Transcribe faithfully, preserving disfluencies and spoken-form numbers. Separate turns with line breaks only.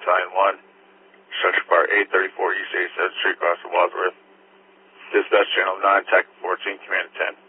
sign one, structure part eight thirty-four East eighty-seventh Street, across the Wadsworth. Dispatch channel nine, T A C fourteen, command ten.